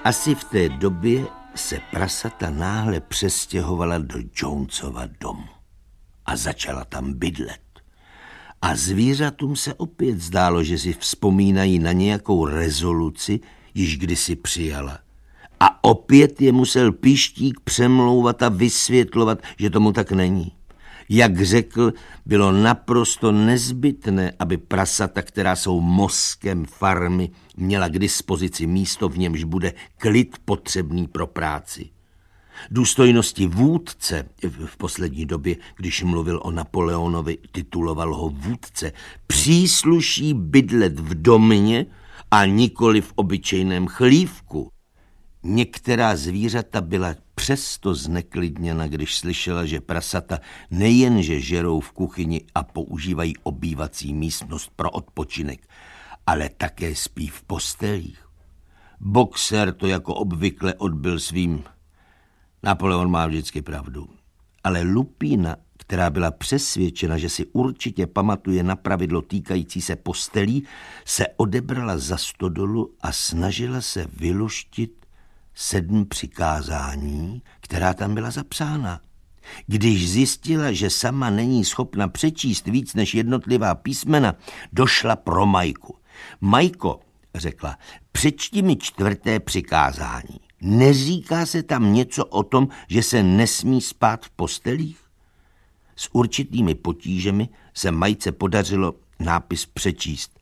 Asi v té době se prasata náhle přestěhovala do Jonesova domu a začala tam bydlet. A zvířatům se opět zdálo, že si vzpomínají na nějakou rezoluci, již kdysi přijala. A opět je musel Pištík přemlouvat a vysvětlovat, že tomu tak není. Jak řekl, bylo naprosto nezbytné, aby prasata, která jsou mozkem farmy, měla k dispozici místo, v němž bude klid potřebný pro práci. Důstojnosti vůdce v poslední době, když mluvil o Napoleonovi, tituloval ho vůdce, přísluší bydlet v domě a nikoli v obyčejném chlívku. Některá zvířata byla přesto zneklidněna, když slyšela, že prasata nejenže žerou v kuchyni a používají obývací místnost pro odpočinek, ale také spí v postelích. Boxer to jako obvykle odbyl svým. Napoleon má vždycky pravdu. Ale Lupína, která byla přesvědčena, že si určitě pamatuje na pravidlo týkající se postelí, se odebrala za stodolu a snažila se vyluštit 7 přikázání, která tam byla zapsána. Když zjistila, že sama není schopna přečíst víc než jednotlivá písmena, došla pro Majku. Majko, řekla, přečti mi 4. přikázání. Neříká se tam něco o tom, že se nesmí spát v postelích? S určitými potížemi se Majce podařilo nápis přečíst.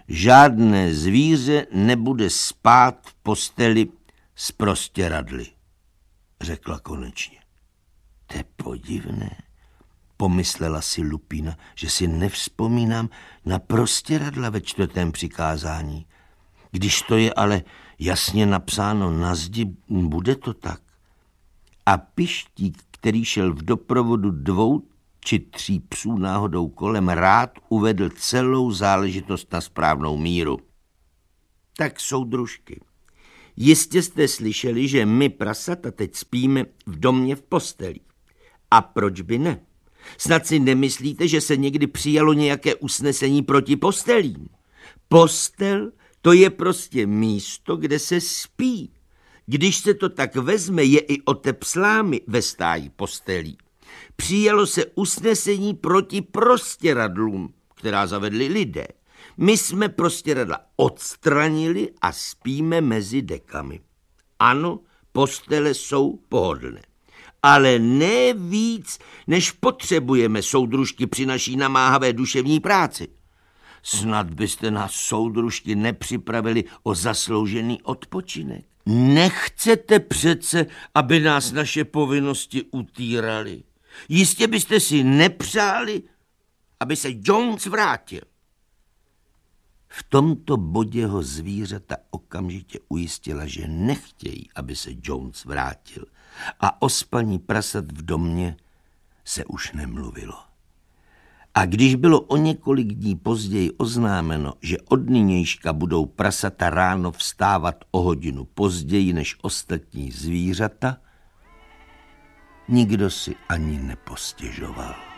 Žádné zvíře nebude spát v posteli s prostěradly, řekla konečně. To je podivné, pomyslela si Lupína, že si nevzpomínám na prostěradla ve 4. přikázání. Když to je ale jasně napsáno na zdi, bude to tak. A Pištík, který šel v doprovodu 2 či 3 psů náhodou kolem, rád uvedl celou záležitost na správnou míru. Tak soudružky, jistě jste slyšeli, že my prasata teď spíme v domě v posteli. A proč by ne? Snad si nemyslíte, že se někdy přijalo nějaké usnesení proti postelím? Postel, to je prostě místo, kde se spí. Když se to tak vezme, je i otep slámy ve stáji postelí. Přijalo se usnesení proti prostěradlům, která zavedli lidé. My jsme prostěradla odstranili a spíme mezi dekami. Ano, postele jsou pohodlné. Ale ne víc, než potřebujeme, soudružky, při naší namáhavé duševní práci. Snad byste nás, soudružky, nepřipravili o zasloužený odpočinek. Nechcete přece, aby nás naše povinnosti utírali. Jistě byste si nepřáli, aby se Jones vrátil. V tomto bodě ho zvířata okamžitě ujistila, že nechtějí, aby se Jones vrátil, a o spaní prasat v domě se už nemluvilo. A když bylo o několik dní později oznámeno, že od nynějška budou prasata ráno vstávat o hodinu později než ostatní zvířata, nikdo si ani nepostěžoval.